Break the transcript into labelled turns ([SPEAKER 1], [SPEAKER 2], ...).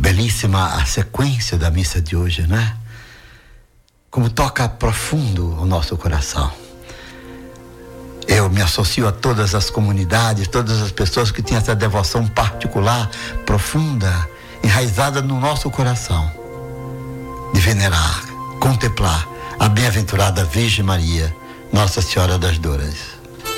[SPEAKER 1] Belíssima a sequência da missa de hoje, né? Como toca profundo o nosso coração. Eu me associo a todas as comunidades, todas as pessoas que têm essa devoção particular, profunda, enraizada no nosso coração, de venerar, contemplar a bem-aventurada Virgem Maria, Nossa Senhora das Dores.